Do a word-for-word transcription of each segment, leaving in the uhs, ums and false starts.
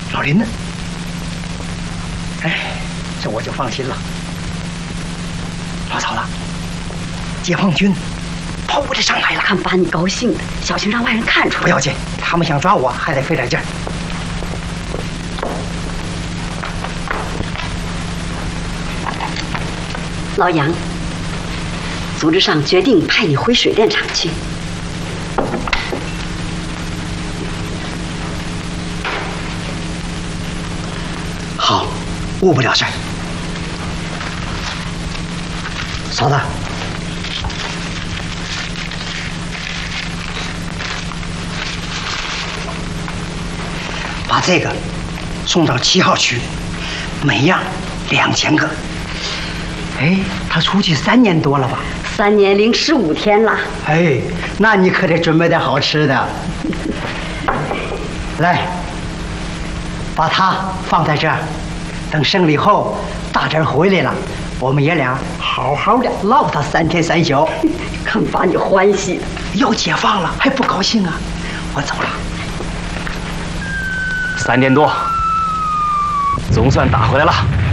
老林呢？哎，这我就放心了。老曹了，解放军跑过来上海了， 看把你高兴的，小心让外人看出来。 不要紧，他们想抓我还得费点劲儿。 老杨，组织上决定派你回水电厂去。 好，误不了事儿。嫂子，把这个送到七号区，每样两千个。哎，他出去三年多了吧？ 三年零十五天了。 哎，那你可得准备点好吃的。来，把它放在这儿，等胜利后大侄回来了，我们爷俩好好的唠他三天三宿。 看把你欢喜的， 要解放了还不高兴啊？我走了。 三点多，总算打回来了。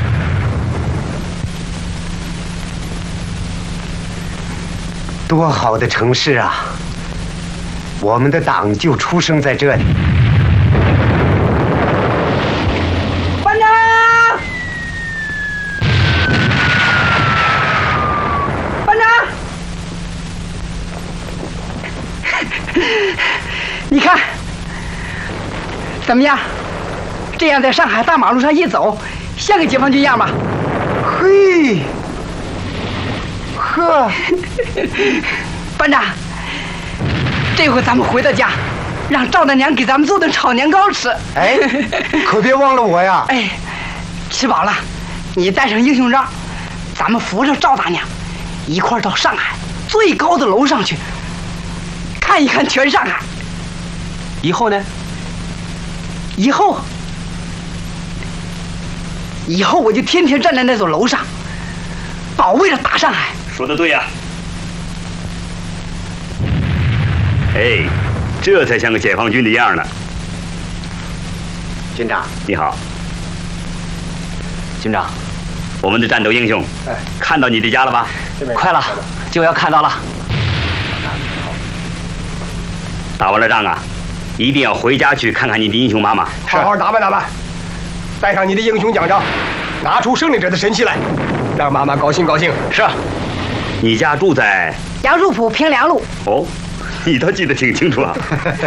多好的城市啊！我们的党就出生在这里。 班长，班长，你看怎么样？这样在上海大马路上一走，像个解放军样吧？嘿。呵，班长，这回咱们回到家，让赵大娘给咱们做顿炒年糕吃。 哎，可别忘了我呀！ 哎，吃饱了，你带上英雄章，咱们扶着赵大娘，一块儿到上海最高的楼上去，看一看全上海。 以后呢？ 以后，以后我就天天站在那座楼上，保卫着大上海。 说得对呀、啊！哎，这才像个解放军的样呢。 军长， 你好。 军长， 我们的战斗英雄， 哎， 看到你的家了吗？ 快了，就要看到了。 打完了仗啊，一定要回家去看看你的英雄妈妈。 好好打扮打扮，带上你的英雄奖章，拿出胜利者的神气来，让妈妈高兴高兴。 是。你家住在杨树浦平凉路。 哦，你倒记得挺清楚啊。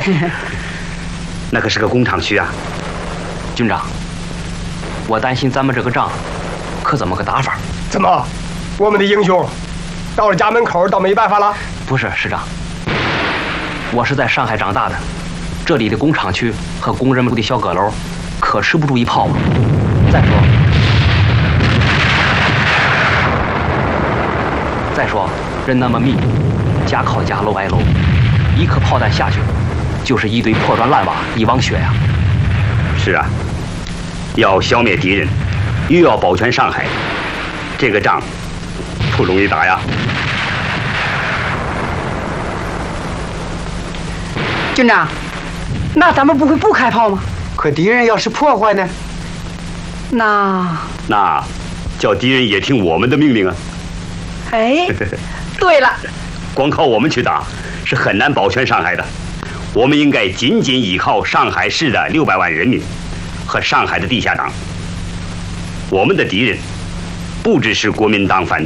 那可是个工厂区啊。 军长，我担心咱们这个仗可怎么个打法？ 怎么，我们的英雄到了家门口倒没办法了？ 不是，师长，我是在上海长大的，这里的工厂区和工人们住的小阁楼，可吃不住一炮啊。再说。再说，人那么密，家靠家，楼挨楼，一颗炮弹下去，就是一堆破砖烂瓦，一汪血呀、啊。 是啊，要消灭敌人，又要保全上海，这个仗不容易打呀。 军长，那咱们不会不开炮吗？ 可敌人要是破坏呢？ 那那叫敌人也听我们的命令啊。 哎，对了， 光靠我们去打是很难保全上海的。我们应该紧紧依靠上海市的六百万人民和上海的地下党。我们的敌人不只是国民党反动